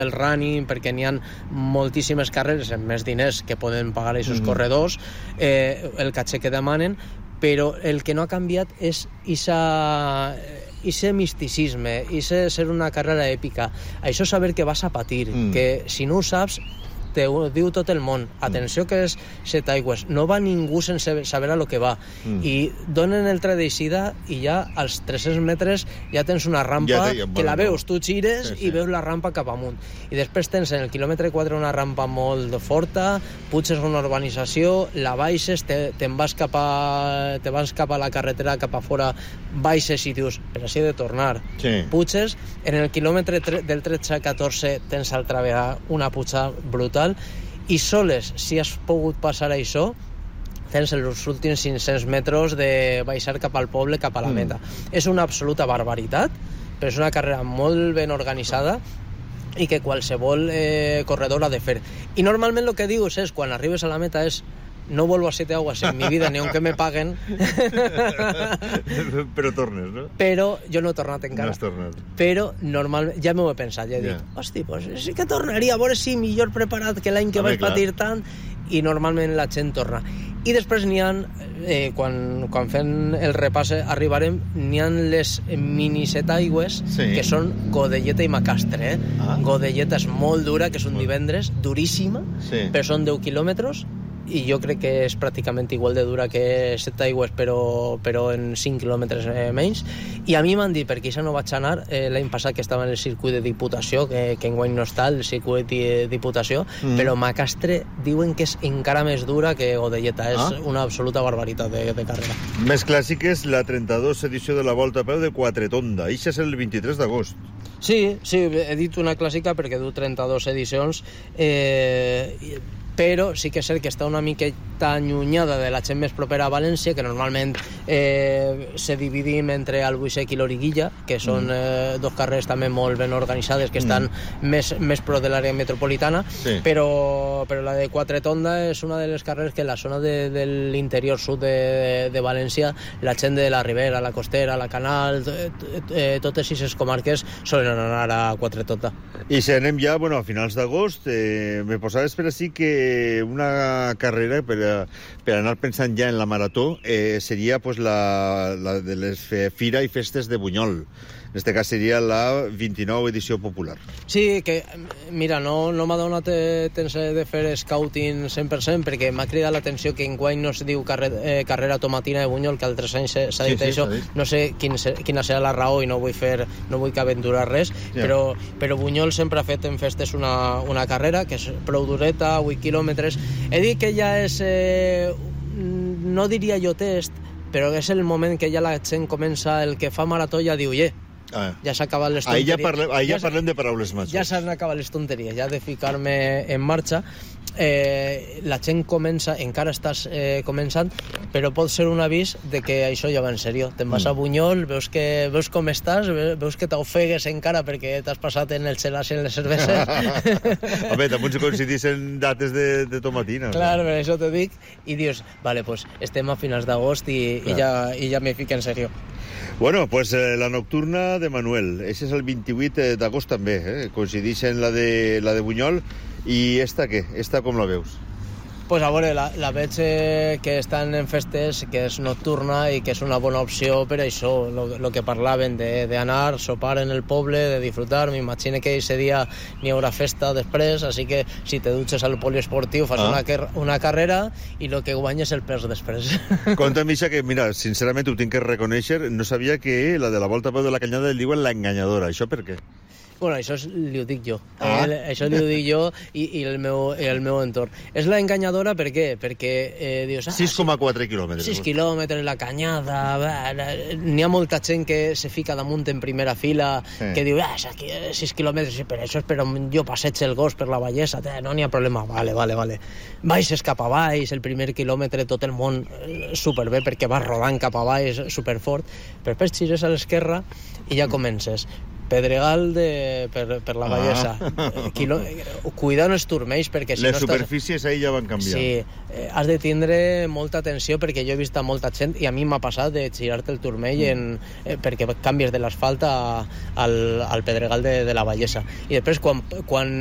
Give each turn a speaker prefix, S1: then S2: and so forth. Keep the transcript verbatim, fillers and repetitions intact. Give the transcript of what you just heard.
S1: del running, perquè n'hi ha moltíssimes carreres amb més diners que poden pagar aquests mm-hmm. corredors, eh, el caché que demanen, però el que no ha canviat és isa... ese misticisme, ese ser una carrera èpica, això saber que vas a patir, mm. que si no ho saps te ho diu tot el món, atenció que és set aigües, no va ningú sense saber a lo que va, mm. i donen el tret d'eixida i ja als tres-cents metres ja tens una rampa ja te, ja, que bueno, la veus, tu gires sí, sí. i veus la rampa cap amunt, i després tens en el quilòmetre quatre una rampa molt forta, puges una urbanització, la baixes, te, te'n vas cap a te vas cap a la carretera, cap a fora, baixes i dius, però si he de tornar, sí. puges, en el quilòmetre tre- del tretze a catorze tens altra vegada una pujada brutal, i soles, si has pogut passar això, tens els últims cinc-cents metres de baixar cap al poble, cap a la meta. Mm. És una absoluta barbaritat, però és una carrera molt ben organitzada i que qualsevol eh, corredor ha de fer. I normalment el que dius és, quan arribes a la meta, és no vuelvo a siete aguas en mi vida, ni aunque me paguen.
S2: Però tornes, no?
S1: Però jo no he tornat encara.
S2: No has tornat.
S1: Però normalment, ja m'ho he pensat, ja he dit, yeah. hosti, pues sí que tornaria, a veure si millor preparat que l'any que a vaig patir tant, i normalment la gent torna. I després n'hi ha, eh, quan, quan fem el repàs arribarem, n'hi ha les mini set aigües, sí. que són Godelleta i Macastre. Eh? Ah. Godelleta és molt dura, que és un divendres, duríssima, sí. però són deu quilòmetres, i jo crec que és pràcticament igual de dura que set aigües, però, però en cinc quilòmetres eh, menys. I a mi m'han dit, perquè això no vaig anar, eh, l'any passat que estava en el circuit de Diputació, que, que enguany no està, el circuit de Diputació, mm. però Macastre diuen que és encara més dura que Godelleta. És ah? una absoluta barbaritat de, de carrera.
S2: Més clàssic és la trenta-dos edició de la Volta a peu de Quatretonda. Això és el vint-i-tres d'agost.
S1: Sí, sí, he dit una clàssica perquè du trenta-dos edicions, eh, però sí que és cert que està una miqueta allunyada de la gent més propera a València, que normalment eh, se dividim entre Albuixec i l'Origuilla, que són mm. eh, dos carreres també molt ben organitzades, que estan mm. més, més pro de l'àrea metropolitana, sí. però, però la de Quatretonda és una de les carreres que en la zona de, de l'interior sud de, de, de València, la gent de la Ribera, la Costera, la Canal, eh, eh, totes aquestes comarques solen anar a Quatretonda.
S2: I si anem ja, bueno, a finals d'agost, eh, me posaves per així que una carrera per, a, per anar pensant ja en la marató eh, seria pues, la, la de les Fira i Festes de Bunyol. En este cas seria la vint-i-nou edició popular.
S1: Sí, que, mira, no, no m'ha donat temps de fer scouting cent per cent perquè m'ha cridat l'atenció que enguany no es diu carrer, eh, carrera tomatina de Bunyol, que altres anys s'ha dit sí, sí, això. Dit. No sé quin, quina serà la raó i no vull fer, no vull que aventurar res, yeah. però, però Bunyol sempre ha fet en festes una, una carrera que és prou dureta, vuit quilòmetres. He dit que ja és, eh, no diria jo test, però és el moment que ja la gent comença, el que fa marató ja diu, yeah, Ah. ja s'ha acabat les tonteries.
S2: Ahí ja parlem, ahí ja parlem de paraules majors.
S1: Ja s'han acabat les tonteries, ja de ficar-me en marxa. Eh, la gent comença, encara estàs eh, començant, però pot ser un avís de que això ja va en sèrio. Te'n vas mm. a Bunyol, veus, que, veus com estàs, veus que t'ofegues encara perquè t'has passat en el xelàs i en les cerveses.
S2: Home, també si coincidissin dates de, de tomatina.
S1: Clar, no? Per això t'ho dic. I dius, vale, pues estem a finals d'agost i, i, ja, i ja me fico en sèrio.
S2: Bueno, pues eh, la nocturna de Manuel. Ese és el vint-i-vuit d'agost també, eh? Coincideixen la de, la de Bunyol. I esta què? Esta com la veus?
S1: Pues a veure, la, la veig eh, que estan en festes, que és nocturna i que és una bona opció per això, el que parlaven d'anar, sopar en el poble, de disfrutar. M'imagino que aquest dia n'hi haurà festa després, així que si te dutxes al poliesportiu fas ah. una, una carrera i el que guanyes el pes després.
S2: Conta'm, Misha, que mira, sincerament ho tinc que reconèixer, no sabia que la de la Volta a peu de la Canyada el diuen la enganyadora. Això per què?
S1: Bueno, això és, li ho dic jo. Ah. Eh, això li ho dic jo i, i, el meu, i el meu entorn. És la enganyadora per què? Perquè eh, dius... Ah,
S2: sis coma quatre quilòmetres.
S1: sis quilòmetres, la Canyada... N'hi ha molta gent que se fica damunt en primera fila, sí. que diu, ah, sis quilòmetres, sí, però això és per on jo passeig el gos per la Vallesa, no n'hi ha problema. Vale, vale, vale. Baixes cap a baix, el primer quilòmetre tot el món superbé perquè vas rodant cap a baix superfort, però després gires a l'esquerra i ja comences. Pedregal de, per, per la Vallesa. Ah. Quilo, cuida els turmells, perquè si
S2: les
S1: no
S2: superfícies estàs... ahí ja van canviar.
S1: Sí, eh, has de tindre molta atenció, perquè jo he vist a molta gent, i a mi m'ha passat de girar-te el turmell mm. en, eh, perquè canvies de l'asfalt al, al Pedregal de, de la Vallesa. I després, quan, quan